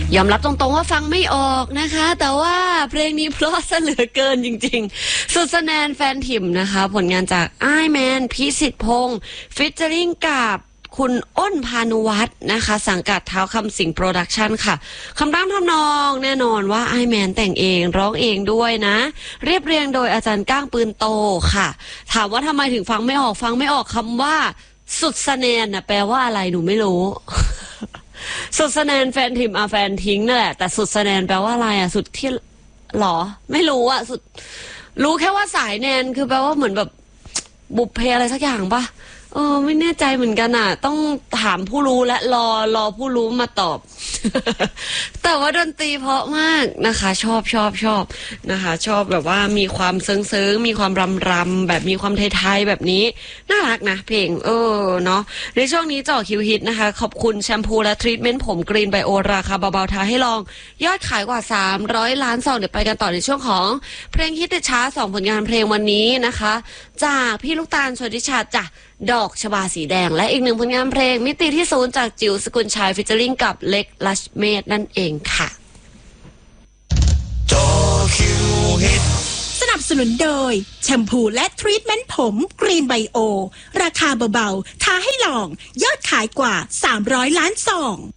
ยอมรับตรงๆว่าฟังไม่ออกนะคะแต่ว่าเพลงนี้เพราะซะเหลือเกินจริงๆสุดสแนนแฟนทิมนะคะผลงานจากอ้ายแมนพิสิทธิ์พงศ์ฟิชเจอริงกับคุณอ้นพานุวัฒน์นะคะสังกัดเท้าคำสิงโปรดักชันค่ะคำร้องทำนองแน่นอนว่าอ้ายแมนแต่งเองร้องเองด้วยนะเรียบเรียงโดยอาจารย์ก้างปืนโตค่ะถามว่าทำไมถึงฟังไม่ออกคำว่าสุดสแนนน่ะแปลว่าอะไรหนูไม่รู้ สุดสแนนแฟนทิมแฟนทิ้งนั่นแหละแต่สุดสแนนแปลว่าอะไรสุดที่หรอไม่รู้สุดรู้แค่ว่าสายแนนคือแปลว่าเหมือนแบบบุพเพอะไรสักอย่างปะไม่แน่ใจเหมือนกันต้องถามผู้รู้และรอผู้รู้มาตอบ แต่ว่าดนตรีเพราะมากนะคะชอบนะคะชอบแบบว่ามีความเซึ้งมีความรำแบบมีความไทยๆแบบนี้น่ารักนะเพลงเนาะในช่วงนี้จ่อคิวฮิตนะคะขอบคุณแชมพูและทรีทเมนต์ผมกรีนไบโอราคาเบาๆท้าให้ลองยอดขายกว่า300 ล้านซองเดี๋ยวไปกันต่อในช่วงของเพลงฮิตติดชาร์ต2ผลงานเพลงวันนี้นะคะจากพี่ลูกตาลชนทิชาจ้ะดอกชบาสีแดงและอีกหนึ่งผลงานเพลงมิติที่ศูนย์จากจิ๋วสกุลชัยฟิชเจอริงกับเล็กลัชเมธนั่นเองค่ะสนับสนุนโดยแชมพูและทรีทเมนต์ผมกรีนไบโอราคาเบาๆท้าให้ลองยอดขายกว่า300 ล้านซอง